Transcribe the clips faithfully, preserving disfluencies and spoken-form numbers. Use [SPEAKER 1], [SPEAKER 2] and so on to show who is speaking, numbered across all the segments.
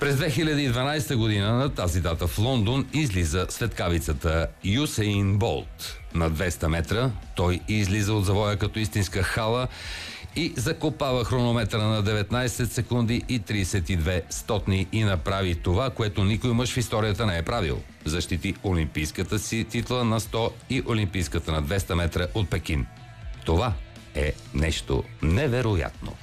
[SPEAKER 1] През две хиляди и дванадесета година на тази дата в Лондон излиза светкавицата Юсейн Болт. На двеста метра той излиза от завоя като истинска хала и закопава хронометъра на деветнадесет секунди и тридесет и две стотни и направи това, което никой мъж в историята не е правил. Защити олимпийската си титла на сто и олимпийската на двеста метра от Пекин. Това е нещо невероятно.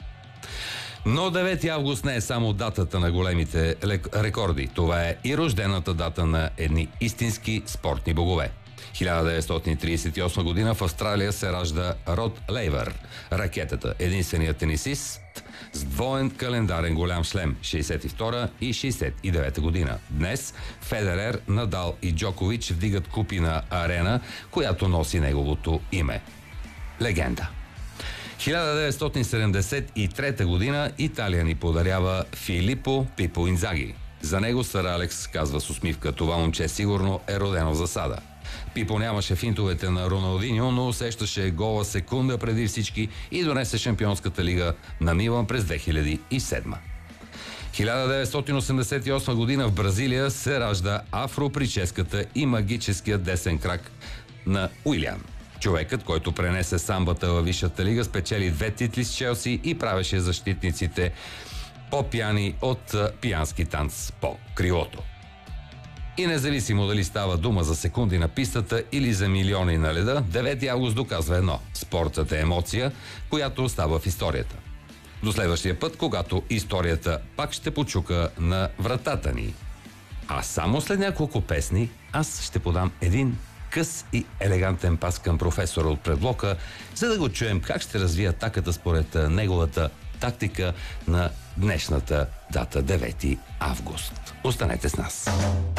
[SPEAKER 1] Но девети август не е само датата на големите рекорди. Това е и рождената дата на едни истински спортни богове. хиляда деветстотин тридесет и осма година в Австралия се ражда Род Лейвър. Ракетата, единственият тенисист с двоен календарен голям шлем шейсет и втора и шейсет и девета година. Днес Федерер, Надал и Джокович вдигат купи на арена, която носи неговото име. Легенда. хиляда деветстотин седемдесет и трета година Италия ни подарява Филипо Пипо Инзаги. За него сър Алекс казва с усмивка: това момче сигурно е родено в засада. Пипо нямаше финтовете на Роналдиньо, но усещаше гола секунда преди всички и донесе Шампионската лига на Милан през две хиляди и седма. хиляда деветстотин осемдесет и осма година в Бразилия се ражда афроприческата и магическият десен крак на Уилиан. Човекът, който пренесе самбата във Висшата лига, спечели две титли с Челси и правеше защитниците по-пияни от пиянски танц по крилото. И независимо дали става дума за секунди на пистата или за милиони на леда, девети август доказва едно – спортът е емоция, която остава в историята. До следващия път, когато историята пак ще почука на вратата ни. А само след няколко песни аз ще подам един къс и елегантен пас към професора от предблока, за да го чуем как ще развие атаката според неговата тактика на днешната дата девети август. Останете с нас.